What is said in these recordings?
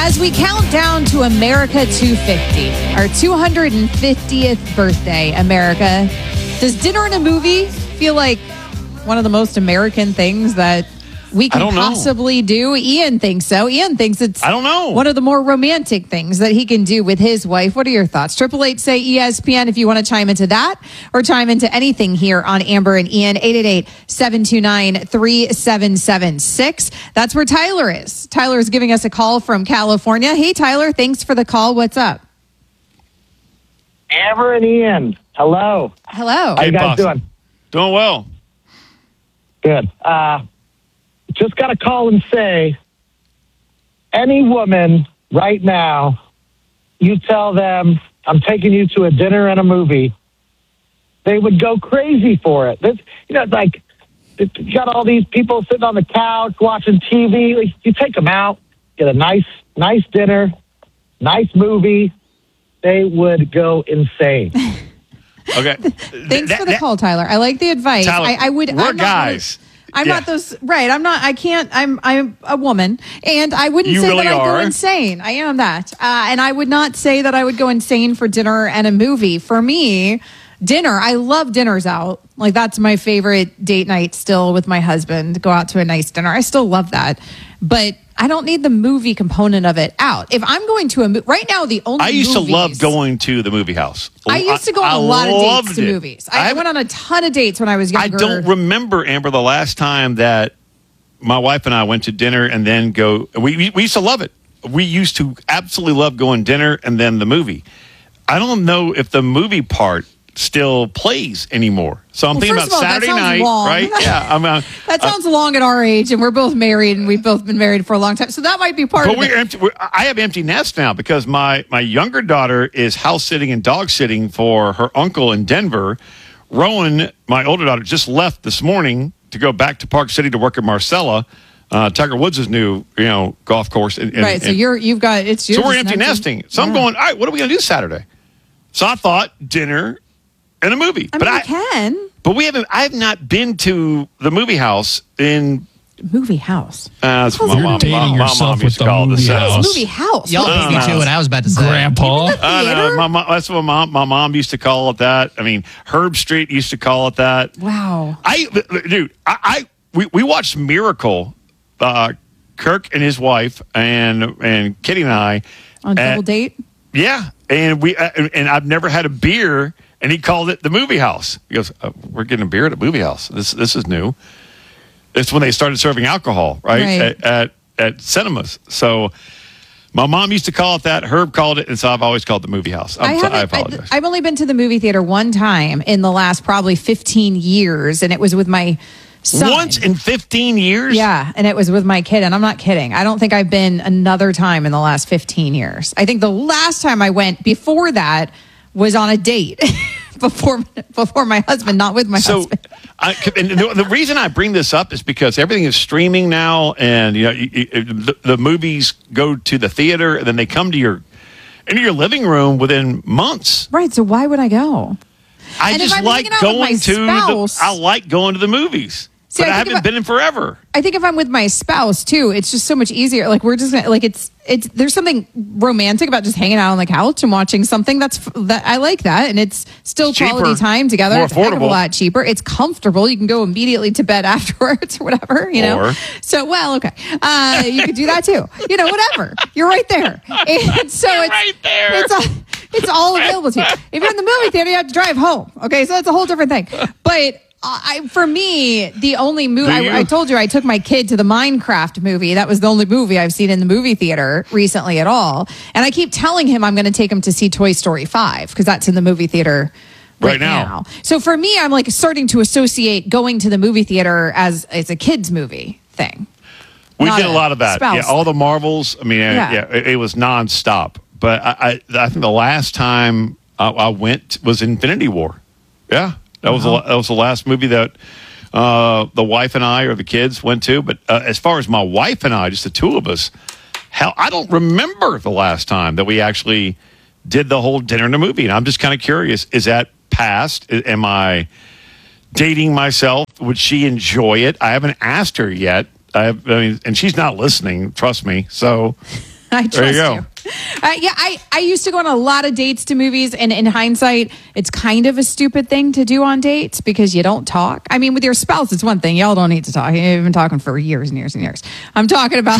As we count down to America 250, our 250th birthday, America, does dinner and a movie feel like one of the most American things that we can possibly do? Ian thinks so. Ian thinks it's one of the more romantic things that he can do with his wife. What are your thoughts? 888 say ESPN if you want to chime into that or chime into anything here on Amber and Ian. 888-729-3776. That's where Tyler is. Tyler is giving us a call from California. Hey, Tyler, thanks for the call. What's up? Amber and Ian, hello. Hello. How you guys doing? Doing well. Good. Just got to call and say, any woman right now, you tell them, I'm taking you to a dinner and a movie, they would go crazy for it. This, like, you got all these people sitting on the couch watching TV. Like, you take them out, get a nice dinner, nice movie, they would go insane. Okay. Thanks for the call, Tyler. I like the advice. Tyler, I'm guys. Not those, right. I'm a woman, and I wouldn't say really that I'd go are. insane. I am that. And I would not say that I would go insane for dinner and a movie. For me, dinner, I love dinners out. Like, that's my favorite date night still with my husband. Go out to a nice dinner. I still love that. But I don't need the movie component of it out. If I'm going to right now, the only I used to movies- love going to the movie house. I used to go on a lot of dates to loved it. movies. I went on a ton of dates when I was I younger. don't remember, Amber, the last time that my wife and I went to dinner and then go. We used to love it. We used to absolutely love going dinner and then the movie. I don't know if the movie part still plays anymore. So I'm thinking about Saturday night, long. right? Yeah, that sounds long at our age, and we're both married, and we've both been married for a long time. So that might be part of it. I have empty nest now because my younger daughter is house sitting and dog sitting for her uncle in Denver. Rowan, my older daughter, just left this morning to go back to Park City to work at Marcella, Tiger Woods' new golf course. Right. So you've got it's yours. So we're empty nesting. So I'm going, all right, what are we going to do Saturday? So I thought dinner and a movie. I can. But I have not been to the movie house in. Movie house. That's what You're dating yourself with the movie house. Movie house. Y'all beat me to what I was about to say. Grandpa. That's what my mom used to call it that. I mean, Herb Street used to call it that. Wow. We watched Miracle, Kirk and his wife and Kitty and I. On double date? Yeah. And I've never had a beer. And he called it the movie house. He goes, we're getting a beer at a movie house. This is new. It's when they started serving alcohol, right? At cinemas. So my mom used to call it that. Herb called it, and so I've always called it the movie house. I apologize. I've only been to the movie theater one time in the last probably 15 years, and it was with my son. Once in 15 years? Yeah, and it was with my kid, and I'm not kidding. I don't think I've been another time in the last 15 years. I think the last time I went before that was on a date before my husband, not with my husband. And the reason I bring this up is because everything is streaming now, and the movies go to the theater, and then they come to your living room within months. Right. So why would I go? I just like going to the movies. See, but I haven't been in forever. I think if I'm with my spouse too, it's just so much easier. Like we're just like it's there's something romantic about just hanging out on the couch and watching something that I like that, and it's still quality time together. More it's a heck of a affordable. lot cheaper. It's comfortable. You can go immediately to bed afterwards or whatever. Okay. You could do that too. Whatever. You're right there. And so You're right there. It's all available to you. If you're in the movie theater, you have to drive home. Okay, so that's a whole different thing. But for me, the only movie I told you I took my kid to the Minecraft movie. That was the only movie I've seen in the movie theater recently at all. And I keep telling him I'm going to take him to see Toy Story 5 because that's in the movie theater right now. So for me, I'm like starting to associate going to the movie theater as a kids movie thing. We did a lot of that. Spouse. Yeah, all the Marvels. I mean, it was nonstop. But I think the last time I went was Infinity War. Yeah. That was the last movie that the wife and I or the kids went to. But as far as my wife and I, just the two of us, hell, I don't remember the last time that we actually did the whole dinner and a movie. And I'm just kind of curious, is that past? Am I dating myself? Would she enjoy it? I haven't asked her yet. And she's not listening, trust me. So I trust you. I used to go on a lot of dates to movies, and in hindsight, it's kind of a stupid thing to do on dates because you don't talk. I mean, with your spouse, it's one thing. Y'all don't need to talk. You've been talking for years and years and years. I'm talking about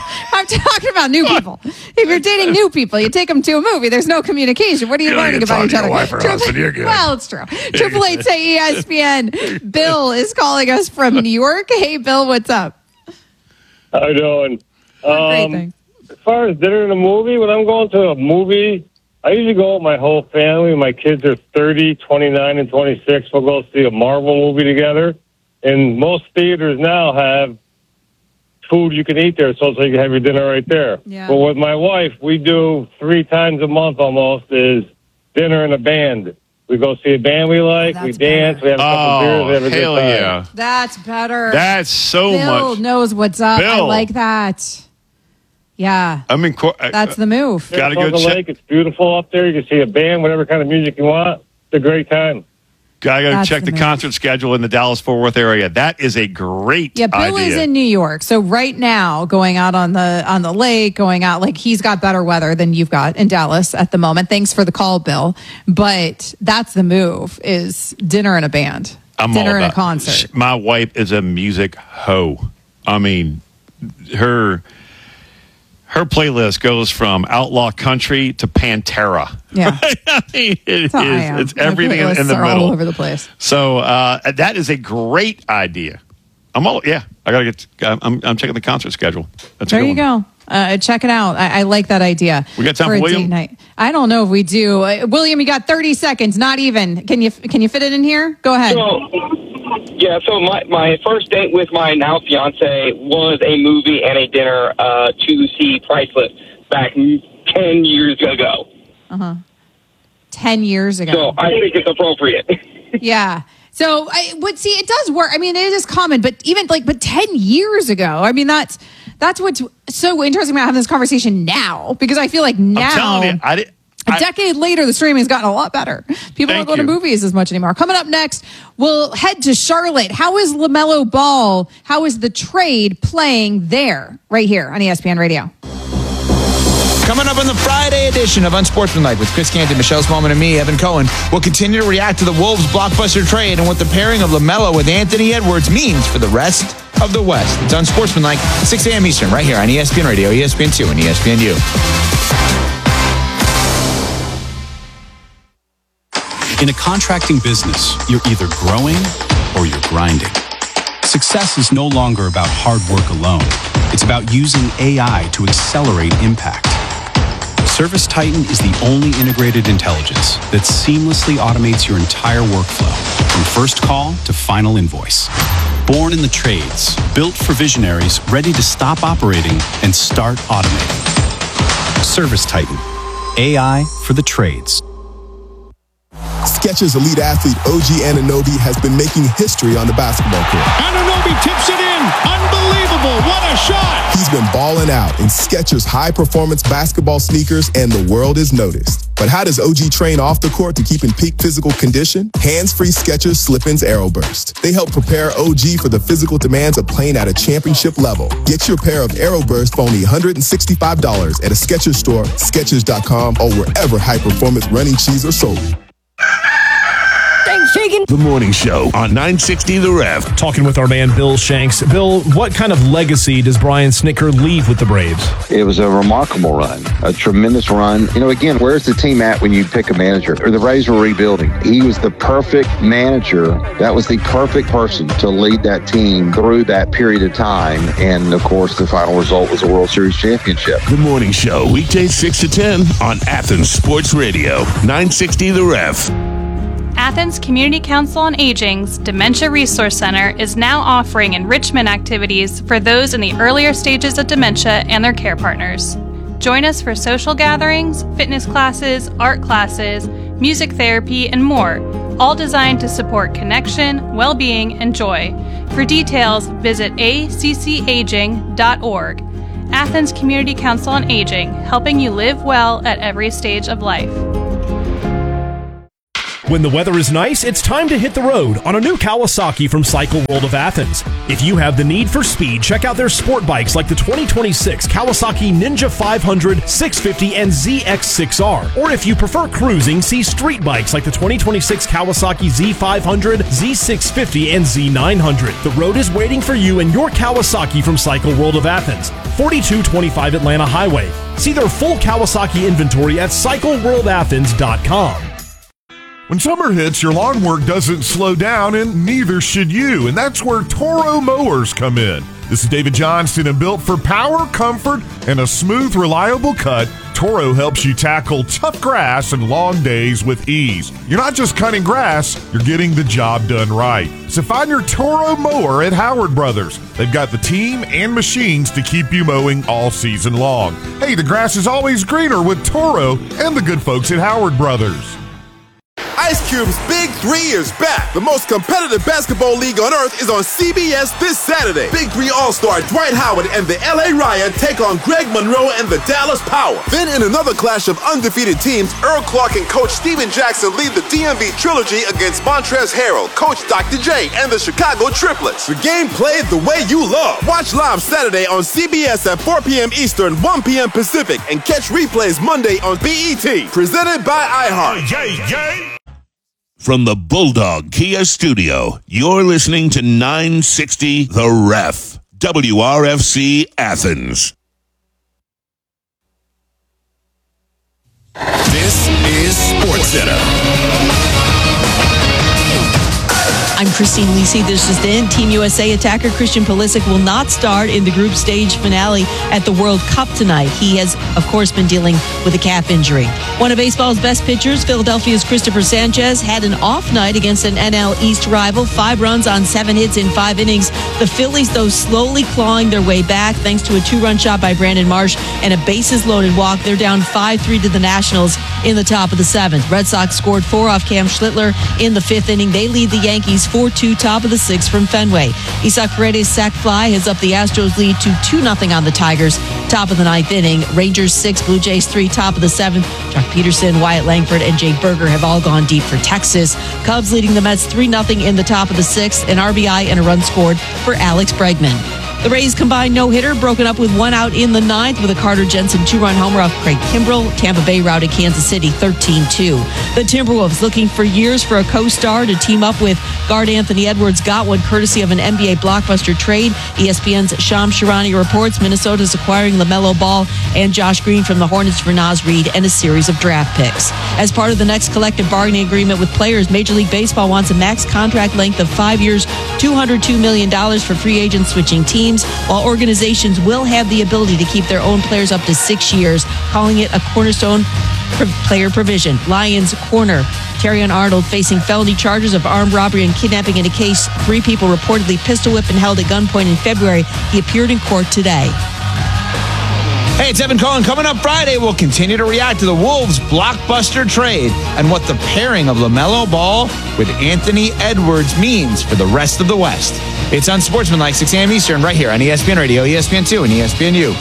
new people. If you're dating new people, you take them to a movie. There's no communication. What are you learning about each other? Well, it's true. 888 say ESPN. Bill is calling us from New York. Hey, Bill, what's up? How you doing? Great, thanks. As far as dinner and a movie, when I'm going to a movie, I usually go with my whole family. My kids are 30, 29, and 26. We'll go see a Marvel movie together. And most theaters now have food you can eat there, so you can have your dinner right there. Yeah. But with my wife, we do 3 times a month almost is dinner and a band. We go see a band we like, we dance, we have a couple beers, we have a good time. Yeah. That's better. That's so Bill much. knows what's up. Bill. I like that. Yeah. I mean, that's the move. Gotta go check. Lake. It's beautiful up there. You can see a band, whatever kind of music you want. It's a great time. Gotta go check the concert schedule in the Dallas-Fort Worth area. That is a great idea. Bill is in New York, so right now going out on the lake, going out, like, he's got better weather than you've got in Dallas at the moment. Thanks for the call, Bill. But that's the move: is dinner and a band, dinner and a concert. My wife is a music hoe. I mean, her playlist goes from outlaw country to Pantera. Yeah. I mean, it's everything in the middle. All over the place. So that is a great idea. I'm checking the concert schedule. There you go. Check it out. I like that idea. We got time for William? Date night. I don't know if we do. William, you got 30 seconds. Not even. Can you fit it in here? Go ahead. So my first date with my now fiance was a movie and a dinner to see Priceless back 10 years ago. 10 years ago. So I think it's appropriate. Yeah. So it does work. I mean, it is common, but even but 10 years ago, I mean, that's what's so interesting about having this conversation now, because I feel like now, I'm telling you, a decade later, the streaming has gotten a lot better. People don't go to movies as much anymore. Coming up next, we'll head to Charlotte. How is LaMelo Ball? How is the trade playing there? Right here on ESPN Radio. Coming up on the Friday edition of Unsportsmanlike with Chris Canty, Michelle Smallman, and me, Evan Cohen, we'll continue to react to the Wolves' blockbuster trade and what the pairing of LaMelo with Anthony Edwards means for the rest of the West. It's Unsportsmanlike, 6 a.m. Eastern, right here on ESPN Radio, ESPN2, and ESPNU. In a contracting business, you're either growing or you're grinding. Success is no longer about hard work alone. It's about using AI to accelerate impact. ServiceTitan is the only integrated intelligence that seamlessly automates your entire workflow, from first call to final invoice. Born in the trades, built for visionaries ready to stop operating and start automating. ServiceTitan, AI for the trades. Skechers elite athlete OG Anunoby has been making history on the basketball court. Anunoby tips it in. Unbelievable. What a shot. He's been balling out in Skechers high-performance basketball sneakers, and the world has noticed. But how does OG train off the court to keep in peak physical condition? Hands-free Skechers Slip-ins Aeroburst. They help prepare OG for the physical demands of playing at a championship level. Get your pair of Aeroburst for only $165 at a Skechers store, Skechers.com, or wherever high-performance running shoes are sold. The Morning Show on 960 The Ref. Talking with our man Bill Shanks. Bill, what kind of legacy does Brian Snitker leave with the Braves? It was a remarkable run, a tremendous run. You know, again, where's the team at when you pick a manager? Or the Braves were rebuilding. He was the perfect manager. That was the perfect person to lead that team through that period of time. And, of course, the final result was a World Series championship. The Morning Show, weekdays 6 to 10 on Athens Sports Radio, 960 The Ref. Athens Community Council on Aging's Dementia Resource Center is now offering enrichment activities for those in the earlier stages of dementia and their care partners. Join us for social gatherings, fitness classes, art classes, music therapy, and more, all designed to support connection, well-being, and joy. For details, visit accaging.org. Athens Community Council on Aging, helping you live well at every stage of life. When the weather is nice, it's time to hit the road on a new Kawasaki from Cycle World of Athens. If you have the need for speed, check out their sport bikes like the 2026 Kawasaki Ninja 500, 650, and ZX6R. Or if you prefer cruising, see street bikes like the 2026 Kawasaki Z500, Z650, and Z900. The road is waiting for you and your Kawasaki from Cycle World of Athens, 4225 Atlanta Highway. See their full Kawasaki inventory at cycleworldathens.com. When summer hits, your lawn work doesn't slow down, and neither should you. And that's where Toro Mowers come in. This is David Johnston, and built for power, comfort, and a smooth, reliable cut, Toro helps you tackle tough grass and long days with ease. You're not just cutting grass, you're getting the job done right. So find your Toro mower at Howard Brothers. They've got the team and machines to keep you mowing all season long. Hey, the grass is always greener with Toro and the good folks at Howard Brothers. Ice Cube's Big 3 is back. The most competitive basketball league on earth is on CBS this Saturday. Big 3 All-Star Dwight Howard and the LA Riot take on Greg Monroe and the Dallas Power. Then in another clash of undefeated teams, Earl Clark and Coach Steven Jackson lead the DMV Trilogy against Montrezl Harrell, Coach Dr. J, and the Chicago Triplets. The game played the way you love. Watch live Saturday on CBS at 4 p.m. Eastern, 1 p.m. Pacific, and catch replays Monday on BET. Presented by iHeart. From the Bulldog Kia Studio, you're listening to 960 The Ref, WRFC Athens. This is SportsCenter. I'm Christine Lisi. This is then Team USA attacker Christian Pulisic will not start in the group stage finale at the World Cup tonight. He has, of course, been dealing with a calf injury. One of baseball's best pitchers, Philadelphia's Christopher Sanchez, had an off night against an NL East rival. 5 runs on 7 hits in 5 innings. The Phillies, though, slowly clawing their way back thanks to a 2-run shot by Brandon Marsh and a bases-loaded walk. They're down 5-3 to the Nationals in the top of the 7th. Red Sox scored 4 off Cam Schlittler in the 5th inning. They lead the Yankees 4-2 top of the 6th from Fenway. Isaac Paredes' sac fly has up the Astros lead to 2-0 on the Tigers. Top of the 9th inning. Rangers 6, Blue Jays 3, top of the 7th. Jock Peterson, Wyatt Langford, and Jake Berger have all gone deep for Texas. Cubs leading the Mets 3-0 in the top of the 6th. An RBI and a run scored for Alex Bregman. The Rays combined no-hitter broken up with 1 out in the 9th with a Carter Jensen 2-run homer off Craig Kimbrell. Tampa Bay routed Kansas City 13-2. The Timberwolves looking for years for a co-star to team up with guard Anthony Edwards got one courtesy of an NBA blockbuster trade. ESPN's Shams Charania reports Minnesota's acquiring LaMelo Ball and Josh Green from the Hornets for Naz Reid and a series of draft picks. As part of the next collective bargaining agreement with players, Major League Baseball wants a max contract length of 5 years, $202 million for free agents switching teams, while organizations will have the ability to keep their own players up to 6 years, calling it a cornerstone player provision. Lions corner Terrion Arnold facing felony charges of armed robbery and kidnapping in a case 3 people reportedly pistol whipped and held at gunpoint in February. He appeared in court today. Hey, it's Evan Cohen. Coming up Friday, we'll continue to react to the Wolves' blockbuster trade and what the pairing of LaMelo Ball with Anthony Edwards means for the rest of the West. It's Unsportsmanlike, 6 a.m. Eastern, right here on ESPN Radio, ESPN2, and ESPNU.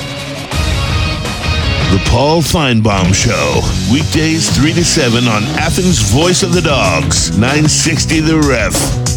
The Paul Feinbaum Show, weekdays 3 to 7 on Athens' Voice of the Dogs, 960 The Ref.